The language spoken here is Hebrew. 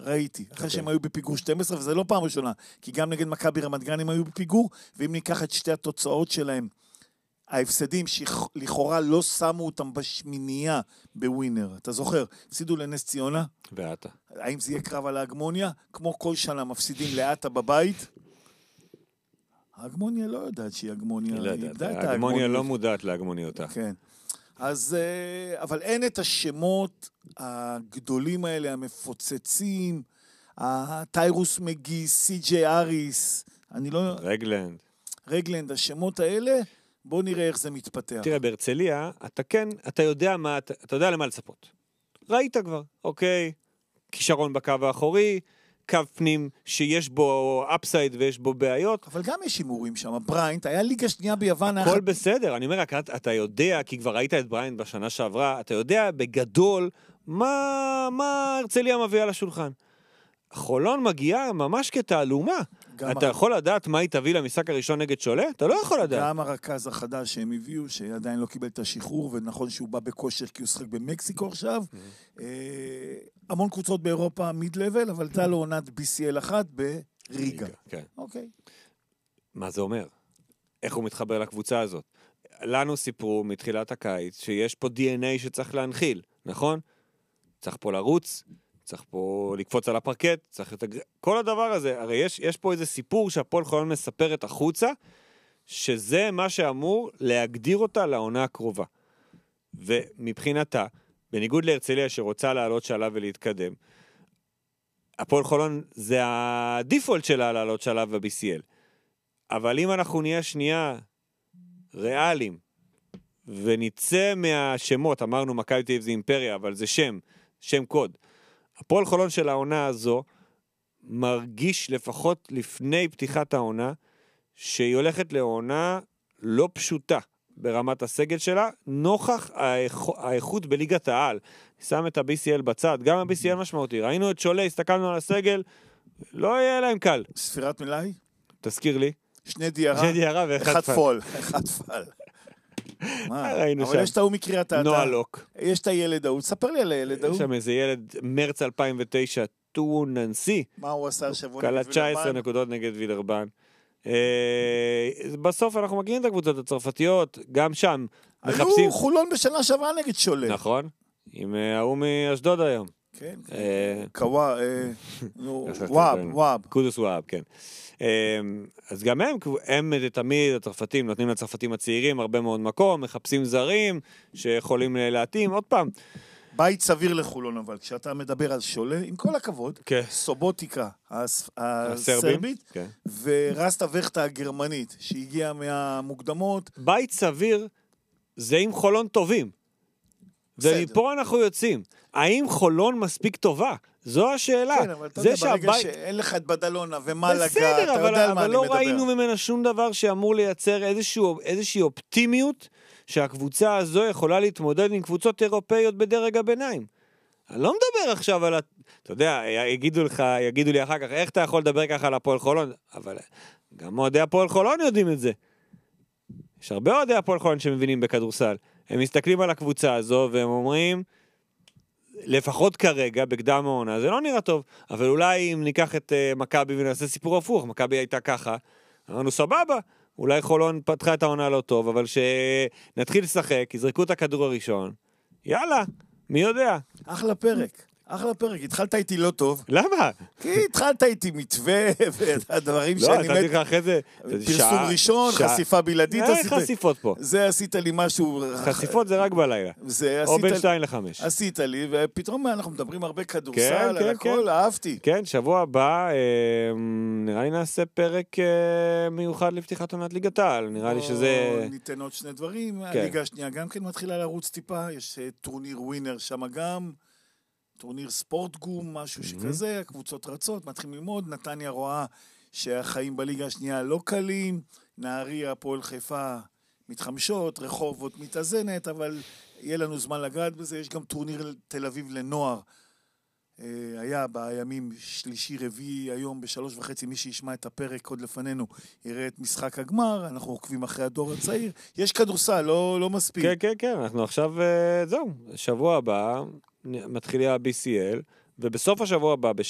ראיתי. אחרי שהם היו בפיגור 12, וזה לא פעם ראשונה, כי גם נגד מכבי רמת גן הם היו בפיגור, ואם ניקח את שתי התוצאות שלהם, ההפסדים שלכאורה לא שמו אותם בשמינייה בווינר. אתה זוכר? הפסידו לנס ציונה? ועתה. האם זה יהיה קרב על ההגמוניה? כמו כל שנה מפסידים לעתה בבית? ההגמוניה לא יודעת שהיא הגמוניה. לא יודעת. ההגמוניה לא מודעת להגמוניותה. כן. אז, אבל אין את השמות הגדולים האלה, המפוצצים, טיירוס מגי, סי.ג'יי אריס, אני לא... רגלנד, השמות האלה, בוא נראה איך זה מתפתח. תראה, בהרצליה, אתה יודע למה לצפות. ראית כבר, אוקיי, כישרון בקו האחורי, קו פנים שיש בו אפסייד ויש בו בעיות. אבל גם יש הימורים שם, בריינט, היה ליגה שנייה ביוון. הכל בסדר, אני אומר רק, אתה יודע, כי כבר ראית את בריינט בשנה שעברה, אתה יודע בגדול מה הרצליה מביאה לשולחן. חולון מגיעה ממש כתעלומה. אתה יכול לדעת מה היא תביא למשחק הראשון נגד שולה? אתה לא יכול לדעת. גם הרכז החדש שהם הביאו, שעדיין לא קיבל את השחרור, ונכון שהוא בא בכושר כי הוא שחק במקסיקו עכשיו. המון קבוצות באירופה מיד-לבל, אבל אתה לא עונת BCL אחת בריגה. כן. אוקיי. מה זה אומר? איך הוא מתחבר לקבוצה הזאת? לנו סיפרו מתחילת הקיץ שיש פה DNA שצריך להנחיל, נכון? צריך פה לרוץ, צריך פה לקפוץ על הפרקט, צריך כל הדבר הזה, הרי יש פה איזה סיפור שהפועל חולון מספרת החוצה, שזה מה שאמור להגדיר אותה לעונה הקרובה. ומבחינתה, בניגוד להרצליה שרוצה לעלות שלב ולהתקדם, הפועל חולון זה הדיפולט שלה לעלות שלב ב-BCL. אבל אם אנחנו נהיה שנייה ריאליים, ונצא מהשמות, אמרנו מכבי תל אביב זה אימפריה, אבל זה שם קוד. הפועל חולון של העונה הזו מרגיש לפחות לפני פתיחת העונה שהיא הולכת לעונה לא פשוטה ברמת הסגל שלה, נוכח האיכות בליגת העל. שם את ה-BCL בצד, גם ה-BCL משמעותי. ראינו את שולה, הסתכלנו על הסגל, לא יהיה להם קל. ספירת מלאי? תזכיר לי. שני דיירה ואחד פול. אחד פול. אבל יש את ההוא מקריית האתר. נועה לוק. יש את הילד ההוא, ספר לי על הילד ההוא. יש שם איזה ילד, מרץ 2009, טו ננסי. מה הוא עשה השבוע נגד וילרבן? קלה 19 נקודות נגד וילרבן. בסוף אנחנו מגיעים את הקבוצות הצרפתיות, גם שם מחפשים... היו חולון בשנה שעברה נגד שולה. נכון, עם ההוא מאשדוד היום. כן, וואב. קודוס וואב, כן. אז גם הם תמיד, הצרפתים, נותנים לצרפתים הצעירים הרבה מאוד מקום, מחפשים זרים שיכולים להתאים, עוד פעם. בית סביר לחולון, אבל כשאתה מדבר על שולה, עם כל הכבוד, סובוטיקה הסרבית, ורסטה וכטה הגרמנית, שהגיעה מהמוקדמות. בית סביר זה עם חולון טובים. ומפה אנחנו יוצאים. האם חולון מספיק טובה? זו השאלה. כן, אבל אתה יודע, ברגע שאין לך את בדלונה ומלגה, אתה יודע על מה אני מדבר. אבל לא ראינו ממנה שום דבר שאמור לייצר איזושהי אופטימיות, שהקבוצה הזו יכולה להתמודד עם קבוצות אירופאיות בדרג הביניים. אני לא מדבר עכשיו על... אתה יודע, יגידו לי אחר כך, איך אתה יכול לדבר ככה על הפועל חולון? אבל גם אוהדי הפועל חולון יודעים את זה. יש הרבה אוהדי הפועל חולון שמבינים בכדורסל. הם מסתכלים על הקבוצה הזו והם אומרים, לפחות כרגע, בקדם העונה, זה לא נראה טוב, אבל אולי אם ניקח את מכבי ונעשה סיפור הפוך, מכבי הייתה ככה, אמרנו סבבה, אולי חולון פתחה את העונה לא טוב, אבל שנתחיל לשחק, יזרקו את הכדור הראשון, יאללה, מי יודע. אחלה פרק. התחלת איתי לא טוב. למה? כי התחלת איתי מתווה והדברים שאני לא, נתתי לך אחרי זה. פרסום ראשון, חשיפה בלעדית. אין חשיפות פה. זה עשית לי משהו... חשיפות זה רק בלילה. או בין 2-5. עשית לי, ופתאום אנחנו מדברים הרבה כדורסל, על הכל, אהבתי. כן, שבוע הבא, נראה לי נעשה פרק מיוחד לפתיחת עונת ליגת העל. נראה לי שזה... ניתן עוד שני דברים. הליגה השנייה גם כן מתחילה לרוץ טיפה, יש טורניר ווינר שם גם. טורניר ספורט גום, משהו שכזה, הקבוצות רצות, מתחילים ללמוד, נתניה רואה שהחיים בליגה השנייה לא קלים, נהריה, הפועל חיפה מתחמשות, רחובות מתאזנת, אבל יהיה לנו זמן לגעת בזה, יש גם טורניר תל אביב לנוער, היה בימים שלישי רביעי, היום ב3:30, מי שישמע את הפרק עוד לפנינו, יראה את משחק הגמר, אנחנו עוקבים אחרי הדור הצעיר, יש כדורסל, לא מספיק. כן, אנחנו עכשיו, זהו, שבוע הבא, מתחילה ה-BCL, ובסוף השבוע הבא,